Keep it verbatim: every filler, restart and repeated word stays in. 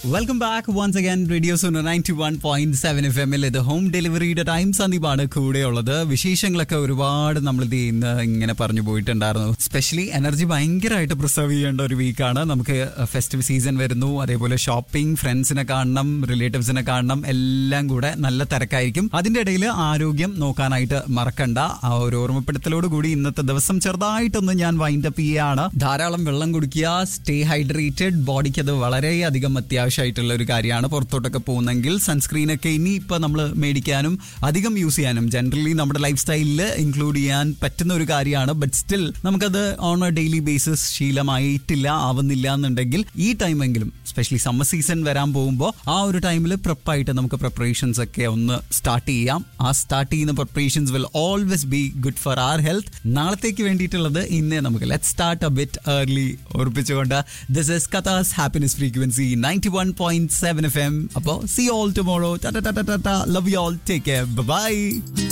Welcome back once again radio Suno ninety one point seven F എമ്മിൽ ഇത് home ഡെലിവറിയുടെ time സന്ദീപാണ് കൂടെയുള്ളത്. വിശേഷങ്ങളൊക്കെ ഒരുപാട് നമ്മൾ ഇത് ഇന്ന് ഇങ്ങനെ പറഞ്ഞു പോയിട്ടുണ്ടായിരുന്നു. സ്പെഷ്യലി എനർജി ഭയങ്കരമായിട്ട് പ്രിസർവ് ചെയ്യേണ്ട ഒരു വീക്കാണ്. നമുക്ക് ഫെസ്റ്റിവ് സീസൺ വരുന്നു, അതേപോലെ ഷോപ്പിംഗ്, ഫ്രണ്ട്സിനെ കാണണം, റിലേറ്റീവ്സിനെ കാണണം, എല്ലാം കൂടെ നല്ല തിരക്കായിരിക്കും. അതിന്റെ ഇടയിൽ ആരോഗ്യം നോക്കാനായിട്ട് മറക്കണ്ട. ആ ഒരു ഓർമ്മപ്പെടുത്തലോട് കൂടി ഇന്നത്തെ ദിവസം ചെറുതായിട്ടൊന്ന് ഞാൻ വൈൻഡ് അപ്പ് ചെയ്യുകയാണ്. ധാരാളം വെള്ളം കുടിക്കുക, സ്റ്റേ ഹൈഡ്രേറ്റഡ്. ബോഡിക്ക് അത് വളരെയധികം അത്യാവശ്യം ആയിട്ടുള്ള ഒരു കാര്യമാണ്. പുറത്തോട്ടൊക്കെ പോകുന്നെങ്കിൽ സൺസ്ക്രീനൊക്കെ ഇനി ഇപ്പൊ നമ്മൾ മേടിക്കാനും അധികം യൂസ് ചെയ്യാനും ജനറലി നമ്മുടെ ലൈഫ് സ്റ്റൈലിൽ ഇൻക്ലൂഡ് ചെയ്യാൻ പറ്റുന്ന ഒരു കാര്യമാണ്. ബട്ട് സ്റ്റിൽ നമുക്കത് ഓൺ എ ഡെയിലി ബേസിസ് ശീലമായിട്ടില്ല, ആവുന്നില്ല എന്നുണ്ടെങ്കിൽ ഈ ടൈമെങ്കിലും, സ്പെഷ്യലി സമ്മർ സീസൺ വരാൻ പോകുമ്പോൾ ആ ഒരു ടൈമിൽ പ്രിപ്പായിട്ട് നമുക്ക് പ്രിപ്പറേഷൻസ് ഒക്കെ ഒന്ന് സ്റ്റാർട്ട് ചെയ്യാം. ആ സ്റ്റാർട്ട് ചെയ്യുന്ന preparations will always be good for our health. നാളത്തേക്ക് വേണ്ടിയിട്ടുള്ളത് ഇന്നേ നമുക്ക് let start A bit early ഓർപ്പിച്ചുകൊണ്ട് this is കഥാസ് happiness frequency ninety one point seven F M. Appo see you all tomorrow. Ta ta ta ta ta. Love you all. Take care. Bye bye.